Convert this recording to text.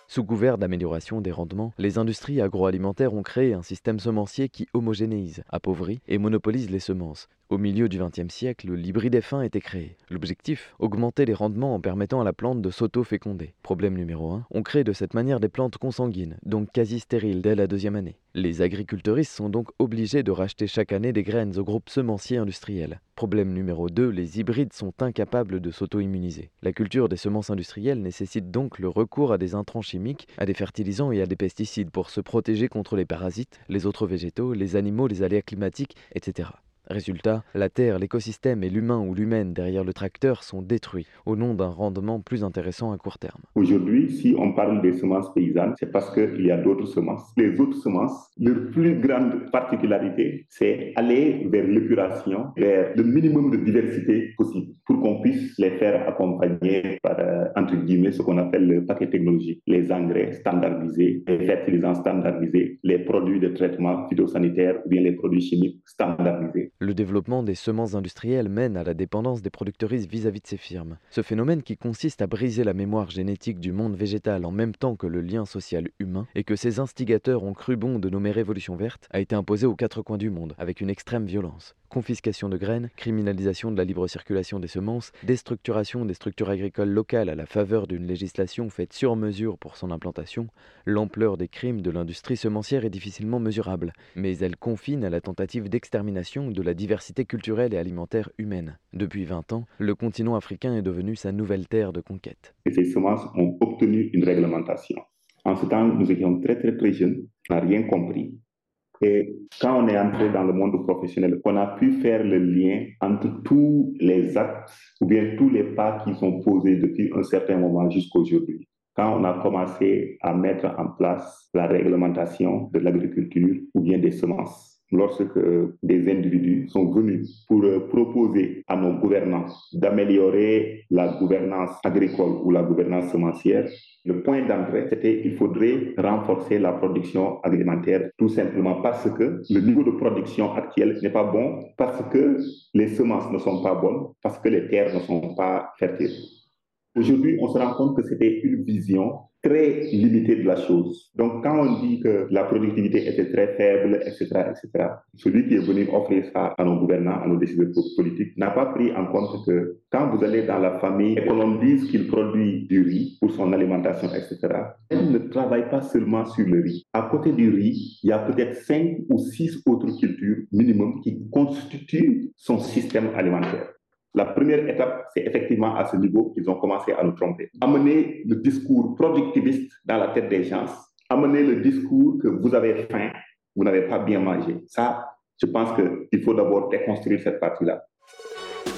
Sous couvert d'amélioration des rendements, les industries agroalimentaires ont créé un système semencier qui homogénéise, appauvrit et monopolise les semences. Au milieu du XXe siècle, l'hybride F1 a été créé. L'objectif, augmenter les rendements en permettant à la plante de s'auto-féconder. Problème numéro 1, on crée de cette manière des plantes consanguines, donc quasi stériles dès la deuxième année. Les agriculteuristes sont donc obligés de racheter chaque année des graines au groupe semencier industriel. Problème numéro 2, les hybrides sont incapables de s'auto-immuniser. La culture des semences industrielles nécessite donc le recours à des intrants chimiques, à des fertilisants et à des pesticides pour se protéger contre les parasites, les autres végétaux, les animaux, les aléas climatiques, etc. Résultat, la terre, l'écosystème et l'humain ou l'humaine derrière le tracteur sont détruits au nom d'un rendement plus intéressant à court terme. Aujourd'hui, si on parle des semences paysannes, c'est parce qu'il y a d'autres semences. Les autres semences, leur plus grande particularité, c'est aller vers l'épuration, vers le minimum de diversité possible pour qu'on puisse les faire accompagner par, entre guillemets, ce qu'on appelle le paquet technologique, les engrais standardisés, les fertilisants standardisés, les produits de traitement phytosanitaire ou bien les produits chimiques standardisés. Le développement des semences industrielles mène à la dépendance des producteuristes vis-à-vis de ces firmes. Ce phénomène qui consiste à briser la mémoire génétique du monde végétal en même temps que le lien social humain et que ces instigateurs ont cru bon de nommer Révolution verte a été imposé aux quatre coins du monde avec une extrême violence. Confiscation de graines, criminalisation de la libre circulation des semences, déstructuration des structures agricoles locales à la faveur d'une législation faite sur mesure pour son implantation, l'ampleur des crimes de l'industrie semencière est difficilement mesurable, mais elle confine à la tentative d'extermination de la diversité culturelle et alimentaire humaine. Depuis 20 ans, le continent africain est devenu sa nouvelle terre de conquête. Et ces semences ont obtenu une réglementation. En ce temps, nous étions très jeunes, on n'a rien compris. Et quand on est entré dans le monde professionnel, on a pu faire le lien entre tous les actes ou bien tous les pas qui sont posés depuis un certain moment jusqu'à aujourd'hui. Quand on a commencé à mettre en place la réglementation de l'agriculture ou bien des semences, lorsque des individus sont venus pour proposer à nos gouvernants d'améliorer la gouvernance agricole ou la gouvernance semencière, le point d'entrée, c'était qu'il faudrait renforcer la production alimentaire, tout simplement parce que le niveau de production actuel n'est pas bon, parce que les semences ne sont pas bonnes, parce que les terres ne sont pas fertiles. Aujourd'hui, on se rend compte que c'était une vision très limitée de la chose. Donc, quand on dit que la productivité était très faible, etc., celui qui est venu offrir ça à nos gouvernants, à nos décideurs politiques, n'a pas pris en compte que quand vous allez dans la famille et qu'on dise qu'il produit du riz pour son alimentation, etc., elle ne travaille pas seulement sur le riz. À côté du riz, il y a peut-être 5 ou 6 autres cultures minimum qui constituent son système alimentaire. La première étape, c'est effectivement à ce niveau qu'ils ont commencé à nous tromper. Amener le discours productiviste dans la tête des gens, amener le discours que vous avez faim, vous n'avez pas bien mangé. Ça, je pense qu'il faut d'abord déconstruire cette partie-là.